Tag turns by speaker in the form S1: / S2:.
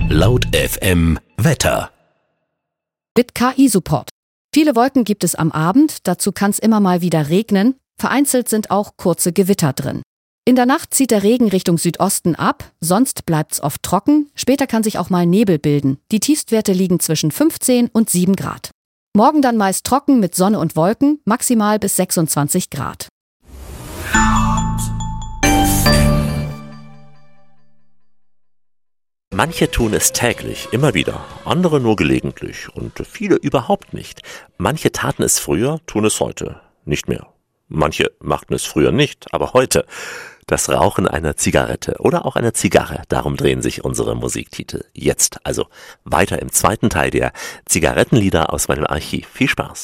S1: Laut FM Wetter.
S2: Mit KI-Support. Viele Wolken gibt es am Abend, dazu kann es immer mal wieder regnen. Vereinzelt sind auch kurze Gewitter drin. In der Nacht zieht der Regen Richtung Südosten ab, sonst bleibt's oft trocken. Später kann sich auch mal Nebel bilden. Die Tiefstwerte liegen zwischen 15 und 7 Grad. Morgen dann meist trocken mit Sonne und Wolken, maximal bis 26 Grad.
S3: Manche tun es täglich, immer wieder, andere nur gelegentlich und viele überhaupt nicht. Manche taten es früher, tun es heute nicht mehr. Manche machten es früher nicht, aber heute. Das Rauchen einer Zigarette oder auch einer Zigarre, darum drehen sich unsere Musiktitel. Jetzt also weiter im zweiten Teil der Zigarettenlieder aus meinem Archiv. Viel Spaß!